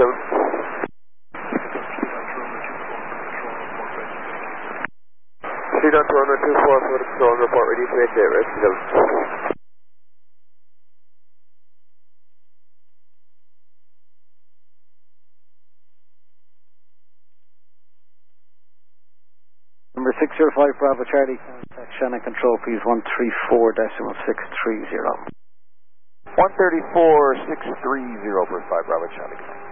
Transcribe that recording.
Proceed on to runway 24 for the control and report ready to 88, rest Number 605 Bravo Charlie, contact Shannon Control, please 134.630. 134.630 for 5 Bravo Charlie.